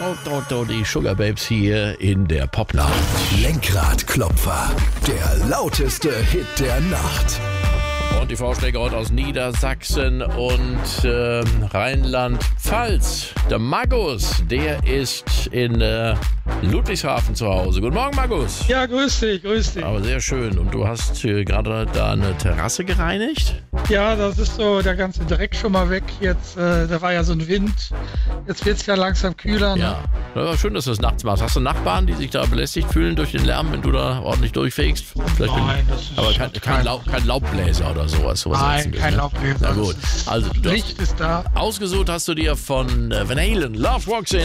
Die Sugar Babes hier in der Popnacht. Lenkradklopfer, der lauteste Hit der Nacht. Und die Vorschläge heute aus Niedersachsen und Rheinland-Pfalz. Der Magus, der ist in Ludwigshafen zu Hause. Guten Morgen, Magus. Ja, grüß dich. Aber sehr schön. Und du hast gerade da eine Terrasse gereinigt? Ja, das ist so der ganze Dreck schon mal weg. Jetzt, da war ja so ein Wind. Jetzt wird es ja langsam kühler. Ne? Ja, schön, dass du das nachts machst. Hast du Nachbarn, die sich da belästigt fühlen durch den Lärm, wenn du da ordentlich durchfegst? Nein, das ist aber kein Laubbläser oder sowas. Nein, kein Laubbläser. Na gut. Also, Licht ist da. Ausgesucht hast du dir von Van Halen, Love Walks In.